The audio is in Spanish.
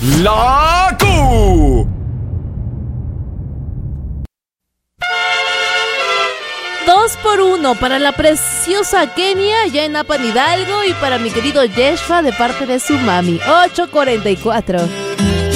La Q. 2-1 para la preciosa Kenia, ya en Apan Hidalgo, y para mi querido Yeshua de parte de su mami. 8:44.